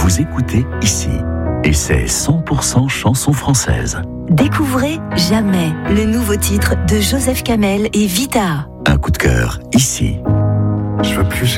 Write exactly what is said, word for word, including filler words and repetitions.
Vous écoutez ici. Et c'est cent pour cent chansons françaises. Découvrez Jamais, le nouveau titre de Joseph Kamel et Vita. Un coup de cœur ici. Je veux plus